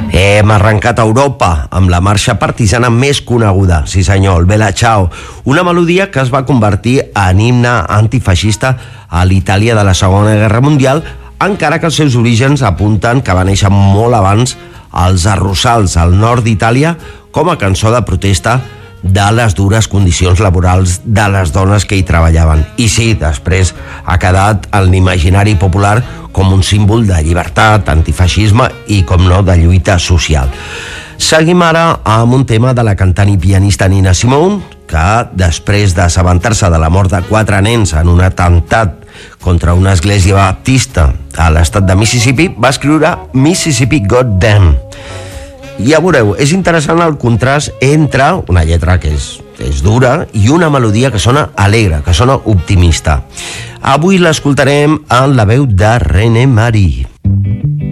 Hem arrencat a Europa amb la marxa partisana més coneguda, sí senyor, el Bella Ciao, una melodia que es va convertir en himne antifeixista a l'Itàlia de la Segona Guerra Mundial, encara que els seus orígens apunten que va néixer molt abans als Arrossals, al nord d'Itàlia, com a cançó de protesta de les dures condicions laborals de les dones que hi treballaven. I sí, després ha quedat en l'imaginari popular com un símbol de llibertat, antifeixisme i, com no, de lluita social. Seguim ara amb un tema de la cantant i pianista Nina Simone, que després d'assabentar-se de la mort de 4 nens en un atemptat contra una església baptista a l'estat de Mississippi, va escriure Mississippi Goddamn. Ja veureu, és interessant el contrast entre una lletra que és dura i una melodia que sona alegre, que sona optimista. Avui l'escoltarem en la veu de René Marie.